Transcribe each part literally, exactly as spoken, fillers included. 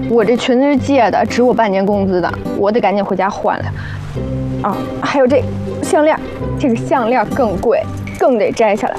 我这裙子是借的，值我半年工资的，我得赶紧回家换了。啊，还有这项链，这个项链更贵，更得摘下来。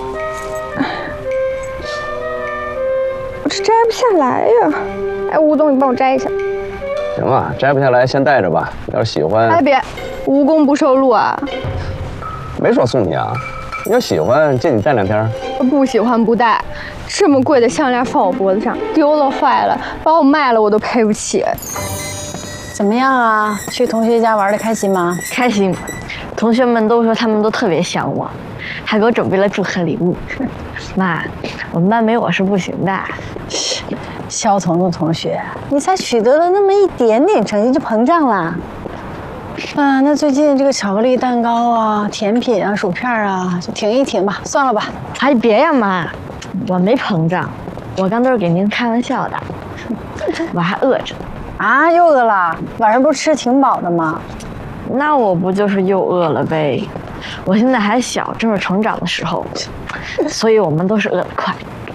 我这摘不下来呀！哎，吴总，你帮我摘一下。 行了，摘不下来先带着吧。要是喜欢， 哎别，无功不受禄啊！ 没说送你啊。你要喜欢，借你戴两天。 不喜欢不戴，这么贵的项链放我脖子上，丢了坏了，把我卖了我都赔不起。 怎么样啊？去同学家玩的开心吗？ 开心，同学们都说他们都特别想我，还给我准备了祝贺礼物。妈，我们班没我是不行的。 肖彤彤同学，你才取得了那么一点点成绩就膨胀啦？啊，那最近这个巧克力蛋糕啊、甜品啊、薯片啊，就停一停吧，算了吧。 哎，别呀妈，我没膨胀，我刚都是给您开玩笑的，我还饿着。 啊，又饿了？晚上不是吃挺饱的吗？ 那我不就是又饿了呗？我现在还小，正是成长的时候，所以我们都是饿得快。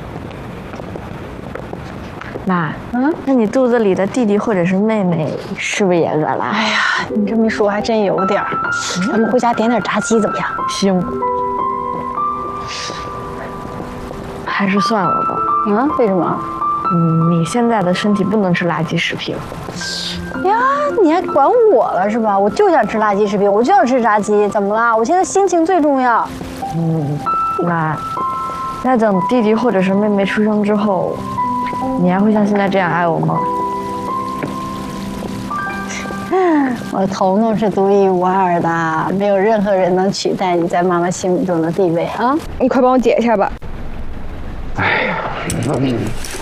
妈，嗯，那你肚子里的弟弟或者是妹妹是不是也饿了？ 哎呀，你这么一说还真有点儿。咱们回家点点炸鸡怎么样？ 行，还是算了吧。 啊？为什么？ 嗯，你现在的身体不能吃垃圾食品。 呀，你还管我了是吧？我就想吃垃圾食品，我就要吃炸鸡，怎么了？我现在心情最重要。 嗯，妈，那等弟弟或者是妹妹出生之后，你还会像现在这样爱我吗？ 我彤彤是独一无二的，没有任何人能取代你在妈妈心目中的地位啊！ 你快帮我解一下吧。 哎呀。